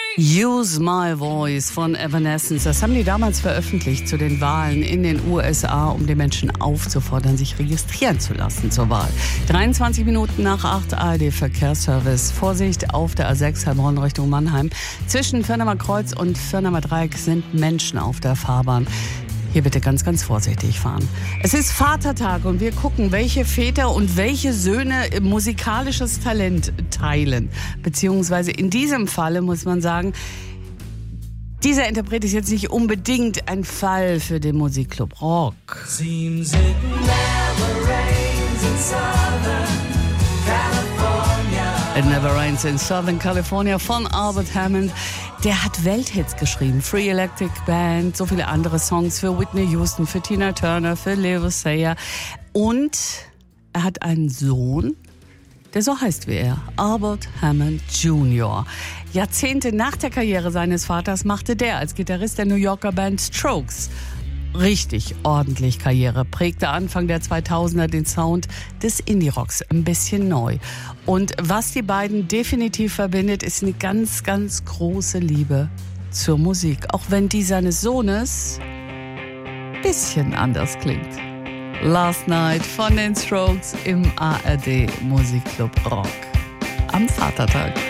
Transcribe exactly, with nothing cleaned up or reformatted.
Use My Voice von Evanescence. Das haben die damals veröffentlicht zu den Wahlen in den U S A, um die Menschen aufzufordern, sich registrieren zu lassen zur Wahl. dreiundzwanzig Minuten nach acht, A R D-Verkehrsservice. Vorsicht auf der A sechs Heilbronn Richtung Mannheim. Zwischen Firnamer Kreuz und Firnamer Dreieck sind Menschen auf der Fahrbahn. Hier bitte ganz, ganz vorsichtig fahren. Es ist Vatertag und wir gucken, welche Väter und welche Söhne musikalisches Talent teilen. Beziehungsweise in diesem Falle muss man sagen, dieser Interpret ist jetzt nicht unbedingt ein Fall für den Musikclub Rock. Seems it never rains in Southern California. It never rains in Southern California von Albert Hammond. Der hat Welthits geschrieben. Free Electric Band, so viele andere Songs für Whitney Houston, für Tina Turner, für Leo Sayer. Und er hat einen Sohn, der so heißt wie er, Albert Hammond Junior Jahrzehnte nach der Karriere seines Vaters machte der als Gitarrist der New Yorker Band Strokes richtig ordentlich Karriere, prägte Anfang der zweitausender den Sound des Indie-Rocks ein bisschen neu. Und was die beiden definitiv verbindet, ist eine ganz, ganz große Liebe zur Musik. Auch wenn die seines Sohnes ein bisschen anders klingt. Last Night von den Strokes im A R D Musikclub Rock am Vatertag.